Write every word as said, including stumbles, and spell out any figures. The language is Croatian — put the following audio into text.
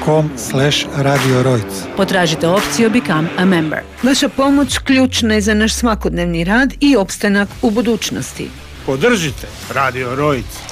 com slash radio rojc. Potražite opciju Become a Member. Vaša pomoć ključna je za naš svakodnevni rad i opstanak u budućnosti. Podržite Radio Rojc.